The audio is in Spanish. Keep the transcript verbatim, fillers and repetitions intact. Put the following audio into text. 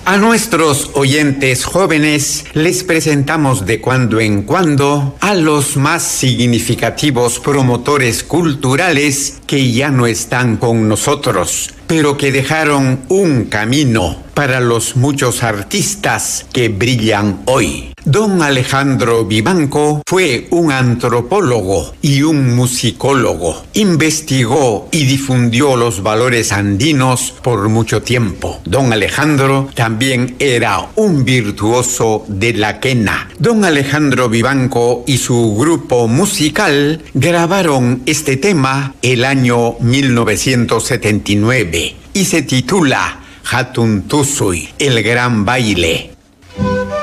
A nuestros oyentes jóvenes les presentamos de cuando en cuando a los más significativos promotores culturales que ya no están con nosotros, pero que dejaron un camino para los muchos artistas que brillan hoy. Don Alejandro Vivanco fue un antropólogo y un musicólogo. Investigó y difundió los valores andinos por mucho tiempo. Don Alejandro también era un virtuoso de la quena. Don Alejandro Vivanco y su grupo musical grabaron este tema el año mil novecientos setenta y nueve y se titula Hatun Tussuy, el gran baile.